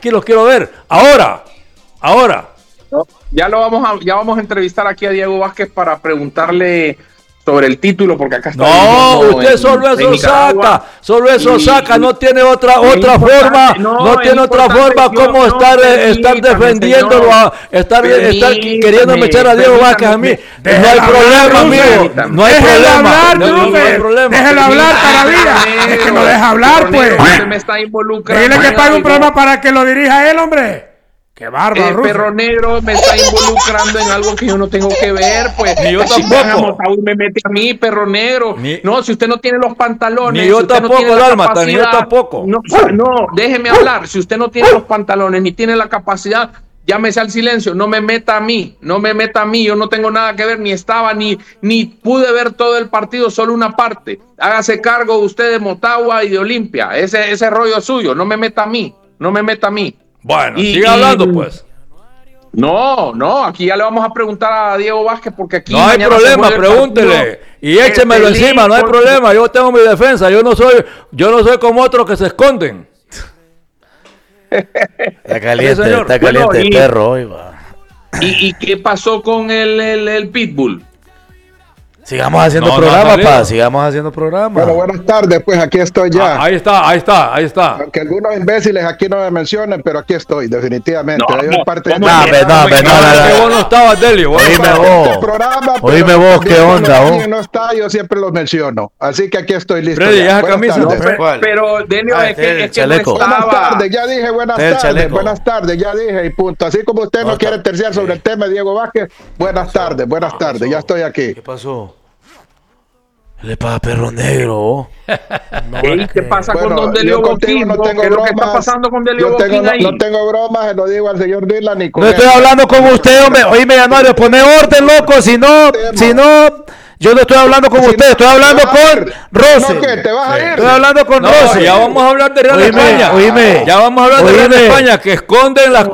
aquí los quiero ver. Ahora. No, ya vamos a entrevistar aquí a Diego Vázquez para preguntarle sobre el título, porque acá está. No, usted solo eso saca, no tiene otra forma, no tiene otra forma como estar defendiéndolo, estar queriéndome echar a Diego Vázquez a mí. No hay problema, amigo, no hay problema. Déjelo hablar, Taravilla. Es que no deja hablar, pues. Usted me está involucrando. Dile que pague un programa para que lo dirija él, hombre. ¡Qué bárbaro! El perro negro me está involucrando en algo que yo no tengo que ver, pues. Ni yo tampoco. Me mete a mí, perro negro. No, si usted no tiene los pantalones. Ni yo si usted tampoco, no Dálmata, ni yo tampoco. No, déjeme hablar. Si usted no tiene los pantalones ni tiene la capacidad, llámese al silencio. No me meta a mí. Yo no tengo nada que ver, ni estaba, ni pude ver todo el partido, solo una parte. Hágase cargo usted de Motagua y de Olimpia. Ese rollo es suyo. No me meta a mí. Bueno, sigue hablando, pues. No, aquí ya le vamos a preguntar a Diego Vázquez, porque aquí no hay problema, pregúntele y échemelo encima, no hay problema. Yo tengo mi defensa, yo no soy como otros que se esconden. Está caliente el perro hoy, va. ¿Y qué pasó con el Pitbull? Sigamos haciendo programa. Bueno, buenas tardes, pues aquí estoy ya. Ahí está. Aunque algunos imbéciles aquí no me mencionen, pero aquí estoy, definitivamente. Qué bueno estaba, Delio. Oíme vos, ¿qué onda? No está, yo siempre los menciono. Así que aquí estoy listo. Freddy, esa camisa. Pero Delio, es que no estaba. Buenas tardes, ya dije buenas tardes, ya dije y punto. Así como usted no quiere terciar sobre el tema de Diego Vázquez, buenas tardes, ya estoy aquí. ¿Qué pasó? ¿Qué le pasa a perro negro? ¿Qué pasa con Don Delio Boquín? ¿Qué es lo que está pasando con Delio Boquín ahí? No tengo bromas, se lo digo al señor Dylan ni con No estoy hablando con usted, hombre. Oíme, Januario, pone orden, loco. Si no, yo no estoy hablando con usted, estoy hablando con Rose. ¿Te vas a ir? Estoy hablando con Rose. Ya vamos a hablar de Real España. Ya vamos a hablar de Real España, que esconden las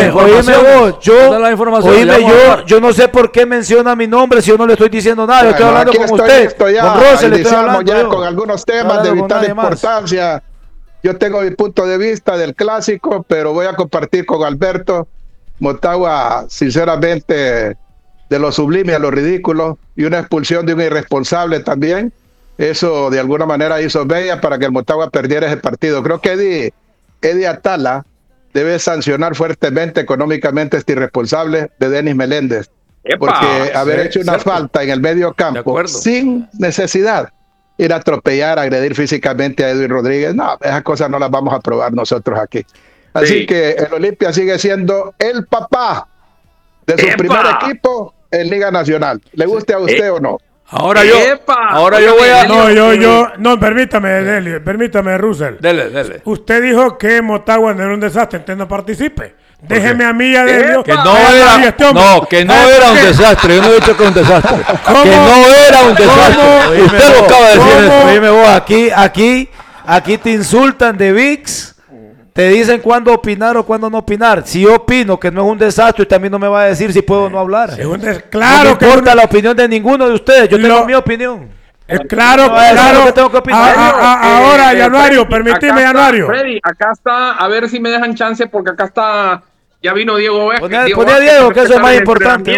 yo no sé por qué menciona mi nombre si yo no le estoy diciendo nada. Yo estoy hablando con usted. Con Rose le estoy hablando ya con algunos temas de vital importancia. Yo tengo mi punto de vista del clásico, pero voy a compartir con Alberto. Motagua, sinceramente, de lo sublime a lo ridículo, y una expulsión de un irresponsable también. Eso de alguna manera hizo bella para que el Motagua perdiera ese partido. Creo que Eddie Atala debe sancionar fuertemente económicamente este irresponsable de Denis Meléndez, porque haber hecho una falta en el medio campo sin necesidad, ir a atropellar, agredir físicamente a Edwin Rodríguez, no, esas cosas no las vamos a probar nosotros aquí. Así que el Olimpia sigue siendo el papá de su primer equipo en Liga Nacional. ¿Le guste a usted o no? Ahora yo voy a... No, permítame, Russell. Dele. Usted dijo que Motagua no era un desastre, entonces no participe. Déjeme a mí, a Delio. Que no era un desastre. Yo no he dicho que era un desastre. Que no era un desastre. Usted lo acaba de decir. Oíme vos, aquí te insultan de VIX. Te dicen cuándo opinar o cuándo no opinar. Si yo opino que no es un desastre, usted también no me va a decir si puedo o no hablar. Claro, no me importa la opinión de ninguno de ustedes. Yo tengo mi opinión. Claro. Que tengo que opinar. Ahora, Januario, permíteme, Januario. Freddy, acá está, a ver si me dejan chance, porque acá está, ya vino Diego Vázquez. Poné a Diego, que eso es más importante.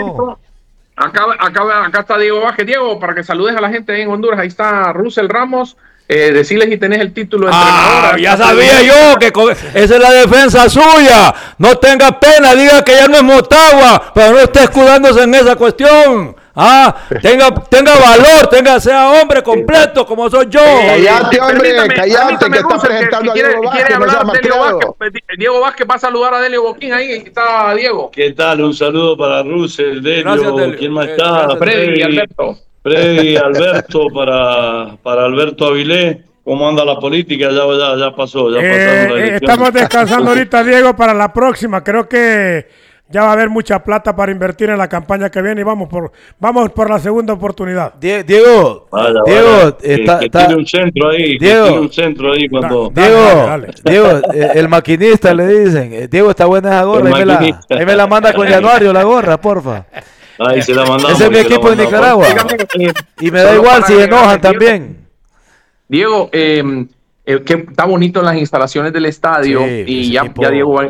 Acá está Diego Vázquez. Diego, para que saludes a la gente en Honduras. Ahí está Russell Ramos. Decirles si tenés el título de entrenador. Ya sabía yo que esa es la defensa suya. No tenga pena, diga que ya no es Motagua, pero no esté escudándose en esa cuestión. Tenga valor, sea hombre completo como soy yo. Cállate, hombre, cállate, que está presentando a Diego Vázquez. Diego Vázquez va a saludar a Delio Boquín. Ahí está Diego. ¿Qué tal? Un saludo para Russell, Delio. ¿Quién más está? Freddy y Alberto. Freddy, Alberto, para Alberto Avilés. ¿Cómo anda la política? Ya pasó, ya pasaron la elección. Estamos descansando ahorita, Diego, para la próxima. Creo que ya va a haber mucha plata para invertir en la campaña que viene y vamos por la segunda oportunidad. Diego, tiene un centro ahí. Diego, el maquinista le dicen. Diego, está buena esa gorra. Ahí me la manda con Januario la gorra, porfa. Ahí se la mandamos. Ese es mi equipo de Nicaragua. Y me da igual si enojan también. Diego, que está bonito en las instalaciones del estadio, y ya Diego